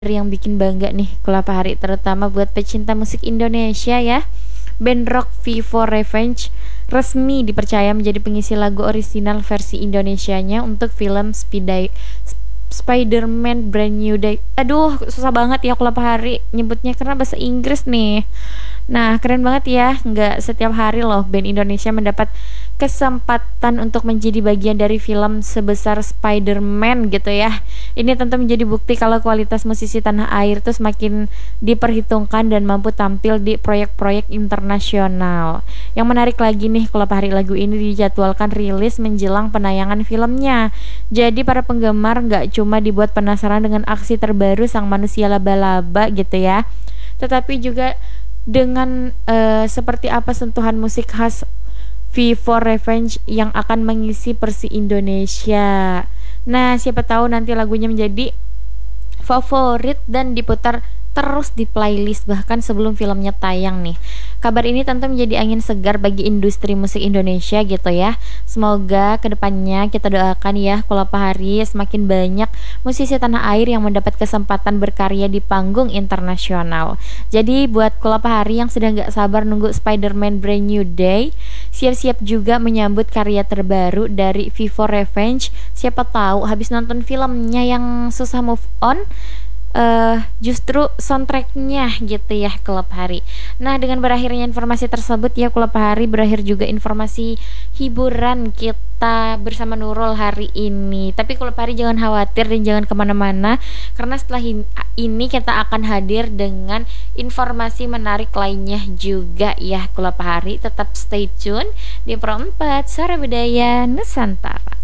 yang bikin bangga nih Kulapa Hari, terutama buat pecinta musik Indonesia ya. Band rock V4 Revenge resmi dipercaya menjadi pengisi lagu orisinal versi Indonesianya untuk film Spider-Man Brand New Day. Aduh, susah banget ya Kulapa Hari nyebutnya karena bahasa Inggris nih. Nah, keren banget ya. Nggak setiap hari loh band Indonesia mendapat kesempatan untuk menjadi bagian dari film sebesar Spider-Man gitu ya. Ini tentu menjadi bukti kalau kualitas musisi tanah air tuh semakin diperhitungkan dan mampu tampil di proyek-proyek internasional. Yang menarik lagi nih, kalau hari lagu ini dijadwalkan rilis menjelang penayangan filmnya. Jadi para penggemar nggak cuma dibuat penasaran dengan aksi terbaru sang manusia laba-laba gitu ya, tetapi juga dengan seperti apa sentuhan musik khas V4 Revenge yang akan mengisi versi Indonesia. Nah, siapa tahu nanti lagunya menjadi favorit dan diputar terus di playlist bahkan sebelum filmnya tayang nih. Kabar ini tentu menjadi angin segar bagi industri musik Indonesia gitu ya. Semoga kedepannya kita doakan ya Kulapa Hari semakin banyak musisi tanah air yang mendapat kesempatan berkarya di panggung internasional. Jadi buat Kulapa Hari yang sedang gak sabar nunggu Spider-Man Brand New Day, siap-siap juga menyambut karya terbaru dari V4 Revenge. Siapa tahu habis nonton filmnya yang susah move on, justru soundtracknya gitu ya Kulapa Hari. Nah, dengan berakhirnya informasi tersebut ya Kulapa Hari, berakhir juga informasi hiburan kita bersama Nurul hari ini. Tapi Kulapa Hari jangan khawatir dan jangan kemana-mana, karena setelah ini kita akan hadir dengan informasi menarik lainnya juga ya Kulapa Hari. Tetap stay tune di Pro 4 Suara Budaya Nusantara.